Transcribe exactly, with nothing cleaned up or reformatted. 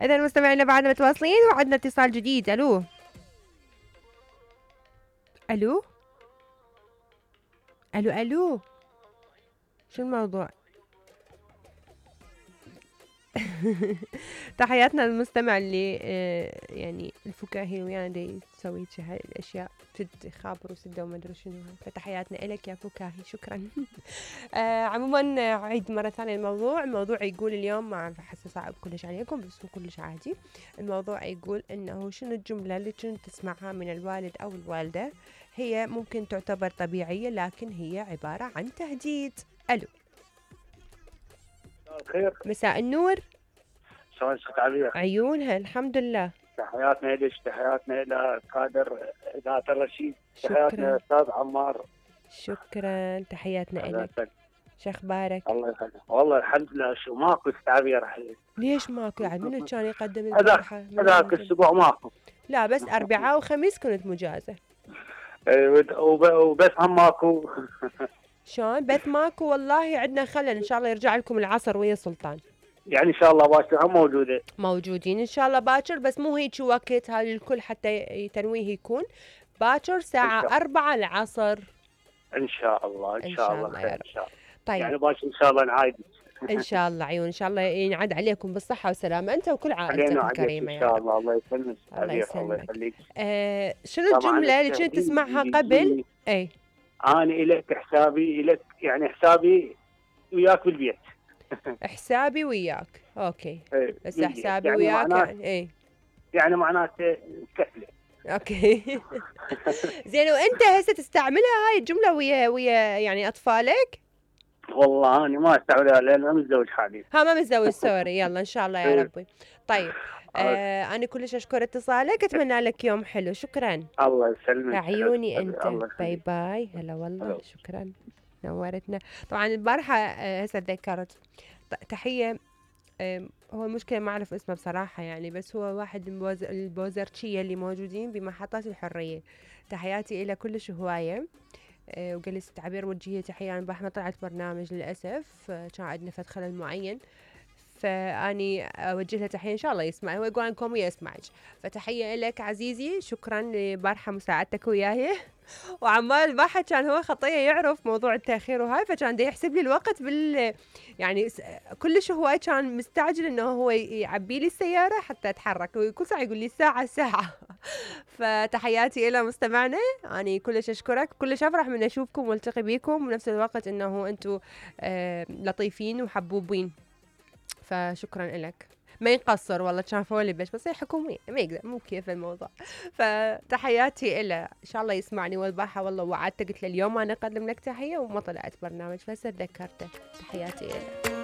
إذا مستمعينا بعدنا متواصلين وعندنا اتصال جديد. ألو ألو ألو ألو شو الموضوع؟ تحياتنا للمستمع اللي آه يعني الفكاهي ويانا دي تسوي هاي الاشياء تد خابر وسده وما ادري شنو. فتحياتنا لك يا فكاهي، شكرا. آه عموما عيد مره ثانيه الموضوع. الموضوع يقول اليوم، ما اعرف احسه صعب كلش عليكم بس هو كلش عادي. الموضوع يقول انه شنو الجمله اللي كنت تسمعها من الوالد او الوالده هي ممكن تعتبر طبيعيه لكن هي عباره عن تهديد. الو خير. مساء النور. شلون ست عبير؟ عيونها الحمد لله. تحياتنا لك، تحياتنا الى كادر ذات الرشيد، تحياتنا استاذ عمار. شكرا، تحياتنا لك. شو اخبارك؟ الله يخليك. والله الحمد لله. شو ماكو ست عبير الحين؟ ليش ماكو؟ يعني من كان يقدم البارحه؟ هذاك الاسبوع ماكو. لا بس اربعاء وخميس كنت مجازه. وبس هم ماكو. شلون بث ماكو؟ والله عندنا خلل ان شاء الله يرجع لكم العصر ويا سلطان. يعني ان شاء الله باكر هم موجوده. موجودين ان شاء الله باكر، بس مو هيك وقت هذا الكل حتى تنويه يكون باكر الساعه أربعة العصر ان شاء الله. ان شاء الله خير ان شاء الله. طيب يعني باكر ان شاء الله نعايد ان شاء الله عيون، ان شاء الله ينعاد عليكم بالصحه والسلامه انت وكل عائلتك الكريمه ان شاء الله. الله يسلمك. الله يسلمك. الله يخليك. آه شنو الجمله اللي كنت تسمعها قبل؟ اي انا الك حسابي الك، يعني حسابي وياك بالبيت. حسابي وياك اوكي. ايه بس حسابي يعني وياك معناته يعني اي يعني معناته كفله. اوكي. زين، وانت هسه تستعملها هاي الجمله ويا ويا يعني اطفالك؟ والله انا ما استعملها لان انا متزوج حاليا. ها ما متزوج سوري. يلا ان شاء الله يا ربي. طيب آه انا كلش اشكر اتصالك، اتمنى لك يوم حلو. شكرا. الله يسلمك. عيوني انت. باي باي. هلا والله. شكرا نورتنا. طبعا البارحه هسه تذكرت تحيه. هو المشكلة ما أعرف اسمه بصراحة يعني، بس هو واحد من البوزرتشية اللي موجودين بمحطة الحرية. تحياتي إلى كلش هواية. أه وقال لي ست عبير وجهي تحية. أنا ما طلعت برنامج للأسف، كان عندنا فد خلل معين، فاني اوجه له تحيه ان شاء الله يسمع. هو يقول عنكم ويسمعك، فتحيه لك عزيزي. شكرا لبارحه مساعدتك وياي. وعمال البارحه كان هو خطيه يعرف موضوع التاخير وهاي، فكان دا يحسب لي الوقت بال يعني كلش هواي كان مستعجل انه هو يعبي لي السياره حتى اتحرك، وكل ساعه يقول لي ساعه ساعه. فتحياتي الى مستمعنا. اني كلش اشكرك، كلش افرح من اشوفكم والتقي بيكم، بنفس الوقت انه انتم آه لطيفين وحبوبين، فشكرا لك. ما ينقصر والله، كان فولي بس بس هي حكومية ما يقدر، مو كيف الموضوع. فتحياتي إله إن شاء الله يسمعني. والبارحة والله وعدت قلت له اليوم أنا أقدم لك تحية وما طلعت برنامج، بس تذكرته. تحياتي إله.